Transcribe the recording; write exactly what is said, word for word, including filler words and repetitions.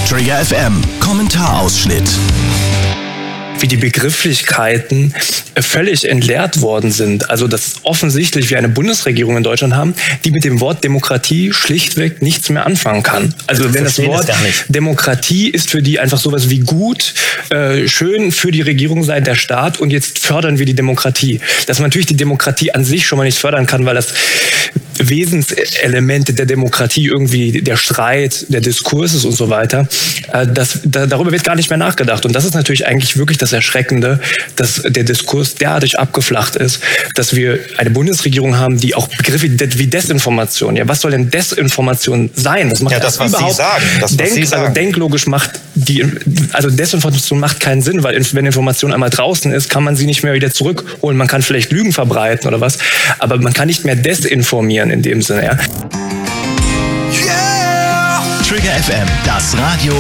Trigger F M, Kommentarausschnitt. Wie die Begrifflichkeiten völlig entleert worden sind. Also dass offensichtlich wir eine Bundesregierung in Deutschland haben, die mit dem Wort Demokratie schlichtweg nichts mehr anfangen kann. Also wenn das Wort Demokratie ist für die einfach sowas wie gut, äh, schön für die Regierung sei der Staat und jetzt fördern wir die Demokratie. Dass man natürlich die Demokratie an sich schon mal nicht fördern kann, weil das Wesenselemente der Demokratie irgendwie der Streit, der Diskurs ist und so weiter, äh, das, da, darüber wird gar nicht mehr nachgedacht. Und das ist natürlich eigentlich wirklich das Erschreckende, dass der Diskurs derartig abgeflacht ist, dass wir eine Bundesregierung haben, die auch Begriffe wie Desinformation, ja, was soll denn Desinformation sein? Das macht ja, das, was überhaupt Sie sagen. Das, denk, was Sie sagen. Also denklogisch macht die, also Desinformation macht keinen Sinn, weil wenn Information einmal draußen ist, kann man sie nicht mehr wieder zurückholen. Man kann vielleicht Lügen verbreiten oder was, aber man kann nicht mehr desinformieren in dem Sinne, ja. Yeah! Trigger F M, das Radio